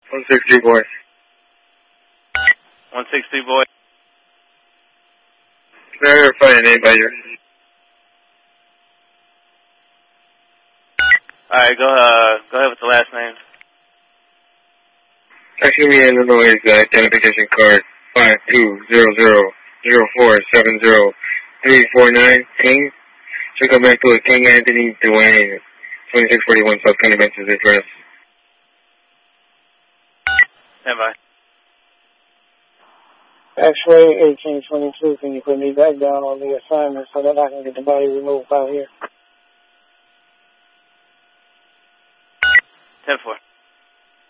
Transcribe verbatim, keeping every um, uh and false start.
one sixty, boy. one sixty, boy. Can I verify your name by your... Alright, go, uh, go ahead with the last name. Actually, me in Illinois is uh, identification card five two zero zero zero four seven zero three four nine, King. Should come back to a King Anthony Dwayne, twenty-six forty-one South County Benches address. Stand by. X-ray eighteen twenty-two, can you put me back down on the assignment so that I can get the body removed out here?